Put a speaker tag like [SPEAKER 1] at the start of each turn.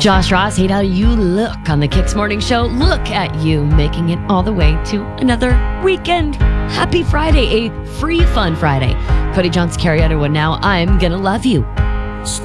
[SPEAKER 1] Josh Ross, hate how you look on the Kicks Morning Show. Look at you making it all the way to another weekend. Happy Friday, a free fun Friday. Cody Johnson, Carrie Underwood now. I'm gonna love you.